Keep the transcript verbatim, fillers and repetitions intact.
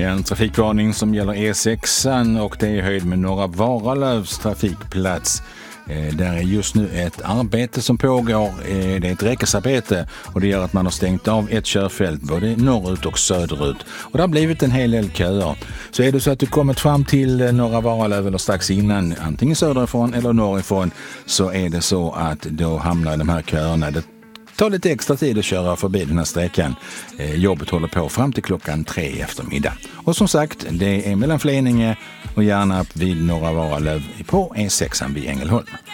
En trafikvarning som gäller E sex och det är höjd med Norra Varalövs trafikplats. Där är just nu ett arbete som pågår. Det är ett räckesarbete och det gör att man har stängt av ett körfält både norrut och söderut. Och det har blivit en hel del köer. Så är det så att du kommit fram till Norra Varalöv eller strax innan, antingen söderifrån eller norrifrån, så är det så att då hamnar de här köerna. Det tar lite extra tid att köra förbi den här sträckan. Jobbet håller på fram till klockan tre i eftermiddag. Och som sagt, det är mellan Fleninge och gärna vid Norra Varalöv på E sex vid Ängelholm.